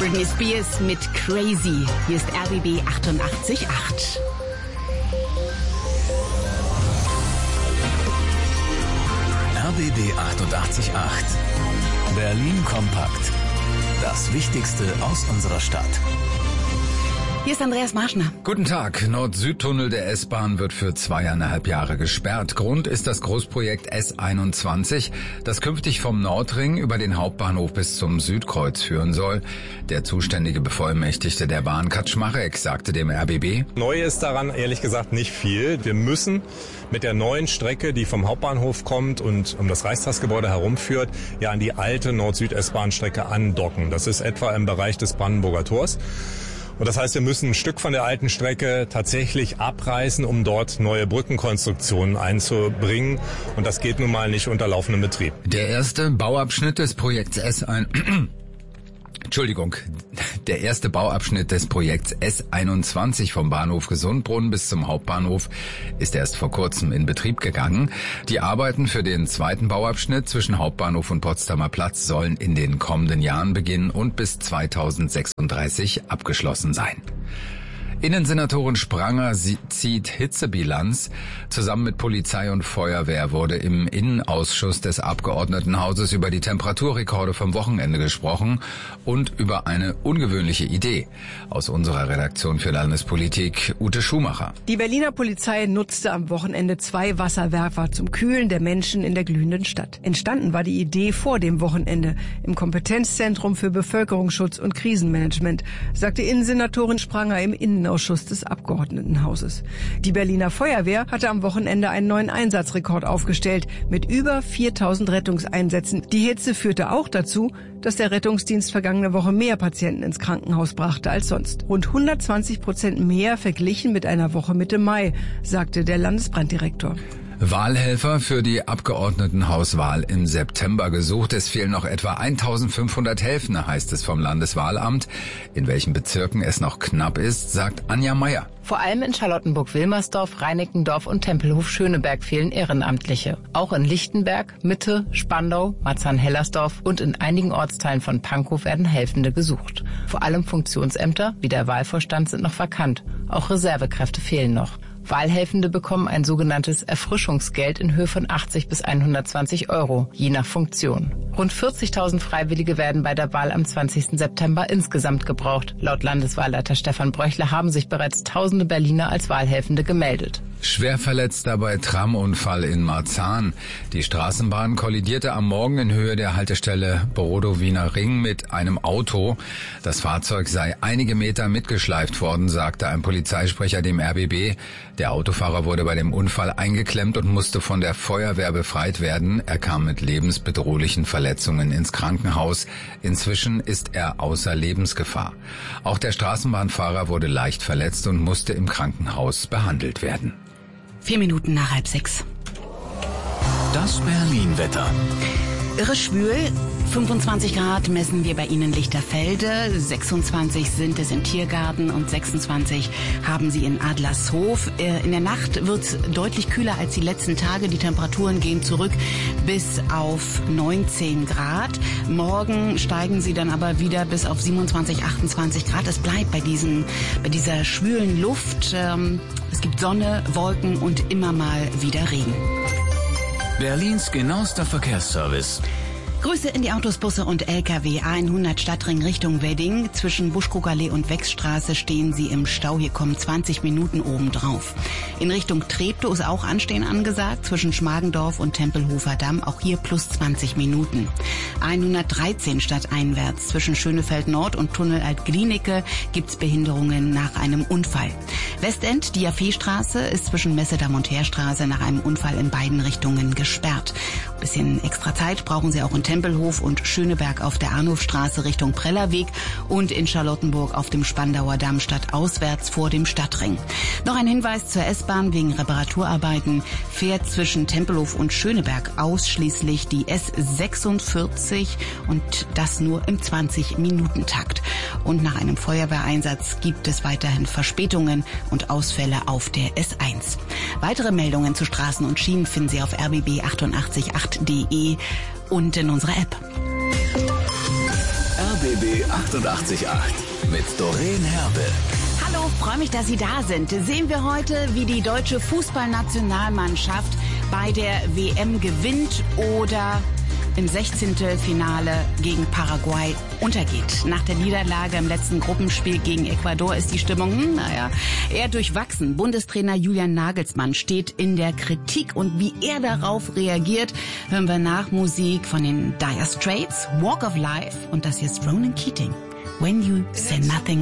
Britney Spears mit Crazy. Hier ist RBB 88.8. RBB 88.8. Berlin kompakt. Das Wichtigste aus unserer Stadt. Hier ist Andreas Marschner. Guten Tag. Nord-Süd-Tunnel der S-Bahn wird für 2,5 Jahre gesperrt. Grund ist das Großprojekt S21, das künftig vom Nordring über den Hauptbahnhof bis zum Südkreuz führen soll. Der zuständige Bevollmächtigte der Bahn, Kaczmarek, sagte dem RBB: Neu ist daran ehrlich gesagt nicht viel. Wir müssen mit der neuen Strecke, die vom Hauptbahnhof kommt und um das Reichstagsgebäude herumführt, ja an die alte Nord-Süd-S-Bahn-Strecke andocken. Das ist etwa im Bereich des Brandenburger Tors. Und das heißt, wir müssen ein Stück von der alten Strecke tatsächlich abreißen, um dort neue Brückenkonstruktionen einzubringen. Und das geht nun mal nicht unter laufendem Betrieb. Der erste Bauabschnitt des Projekts Der erste Bauabschnitt des Projekts S21 vom Bahnhof Gesundbrunnen bis zum Hauptbahnhof ist erst vor kurzem in Betrieb gegangen. Die Arbeiten für den zweiten Bauabschnitt zwischen Hauptbahnhof und Potsdamer Platz sollen in den kommenden Jahren beginnen und bis 2036 abgeschlossen sein. Innensenatorin Spranger zieht Hitzebilanz. Zusammen mit Polizei und Feuerwehr wurde im Innenausschuss des Abgeordnetenhauses über die Temperaturrekorde vom Wochenende gesprochen und über eine ungewöhnliche Idee. Aus unserer Redaktion für Landespolitik, Ute Schumacher. Die Berliner Polizei nutzte am Wochenende 2 Wasserwerfer zum Kühlen der Menschen in der glühenden Stadt. Entstanden war die Idee vor dem Wochenende im Kompetenzzentrum für Bevölkerungsschutz und Krisenmanagement, sagte Innensenatorin Spranger im Innenausschuss des Abgeordnetenhauses. Die Berliner Feuerwehr hatte am Wochenende einen neuen Einsatzrekord aufgestellt mit über 4000 Rettungseinsätzen. Die Hitze führte auch dazu, dass der Rettungsdienst vergangene Woche mehr Patienten ins Krankenhaus brachte als sonst. Rund 120% mehr verglichen mit einer Woche Mitte Mai, sagte der Landesbranddirektor. Wahlhelfer für die Abgeordnetenhauswahl im September gesucht. Es fehlen noch etwa 1500 Helfende, heißt es vom Landeswahlamt. In welchen Bezirken es noch knapp ist, sagt Anja Meier. Vor allem in Charlottenburg-Wilmersdorf, Reinickendorf und Tempelhof-Schöneberg fehlen Ehrenamtliche. Auch in Lichtenberg, Mitte, Spandau, Marzahn-Hellersdorf und in einigen Ortsteilen von Pankow werden Helfende gesucht. Vor allem Funktionsämter wie der Wahlvorstand sind noch vakant. Auch Reservekräfte fehlen noch. Wahlhelfende bekommen ein sogenanntes Erfrischungsgeld in Höhe von 80 bis 120 €, je nach Funktion. Rund 40.000 Freiwillige werden bei der Wahl am 20. September insgesamt gebraucht. Laut Landeswahlleiter Stefan Bröchle haben sich bereits tausende Berliner als Wahlhelfende gemeldet. Schwerverletzter bei Tramunfall in Marzahn. Die Straßenbahn kollidierte am Morgen in Höhe der Haltestelle Brodowiner Ring mit einem Auto. Das Fahrzeug sei einige Meter mitgeschleift worden, sagte ein Polizeisprecher dem RBB. Der Autofahrer wurde bei dem Unfall eingeklemmt und musste von der Feuerwehr befreit werden. Er kam mit lebensbedrohlichen Verletzungen ins Krankenhaus. Inzwischen ist er außer Lebensgefahr. Auch der Straßenbahnfahrer wurde leicht verletzt und musste im Krankenhaus behandelt werden. 4 Minuten nach 5:30. Das Berlin-Wetter. Irre schwül, 25 Grad messen wir bei Ihnen in Lichterfelde, 26 sind es im Tiergarten und 26 haben Sie in Adlershof. In der Nacht wird es deutlich kühler als die letzten Tage. Die Temperaturen gehen zurück bis auf 19 Grad. Morgen steigen sie dann aber wieder bis auf 27, 28 Grad. Es bleibt bei dieser schwülen Luft. Es gibt Sonne, Wolken und immer mal wieder Regen. Berlins genauester Verkehrsservice. Grüße in die Autos, Busse und LKW. A100 Stadtring Richtung Wedding. Zwischen Buschkogallee und Wechsstraße stehen Sie im Stau. Hier kommen 20 Minuten obendrauf. In Richtung Treptow ist auch Anstehen angesagt. Zwischen Schmargendorf und Tempelhofer Damm. Auch hier plus 20 Minuten. 113 stadteinwärts. Zwischen Schönefeld Nord und Tunnel Alt-Glienicke gibt's Behinderungen nach einem Unfall. Westend, die Diafé-Straße, ist zwischen Messedamm und Heerstraße nach einem Unfall in beiden Richtungen gesperrt. Ein bisschen extra Zeit brauchen Sie auch in Tempelhof und Schöneberg auf der Arnulfstraße Richtung Prellerweg und in Charlottenburg auf dem Spandauer Damm stadtauswärts vor dem Stadtring. Noch ein Hinweis zur S-Bahn: wegen Reparaturarbeiten fährt zwischen Tempelhof und Schöneberg ausschließlich die S46 und das nur im 20-Minuten-Takt. Und nach einem Feuerwehreinsatz gibt es weiterhin Verspätungen und Ausfälle auf der S1. Weitere Meldungen zu Straßen und Schienen finden Sie auf rbb888.de und in unserer App. RBB 888 mit Doreen Herbe. Hallo, freue mich, dass Sie da sind. Sehen wir heute, wie die deutsche Fußballnationalmannschaft bei der WM gewinnt oder im 16. Finale gegen Paraguay untergeht. Nach der Niederlage im letzten Gruppenspiel gegen Ecuador ist die Stimmung, eher durchwachsen. Bundestrainer Julian Nagelsmann steht in der Kritik und wie er darauf reagiert, hören wir nach Musik von den Dire Straits, Walk of Life und das hier ist Ronan Keating. When you say nothing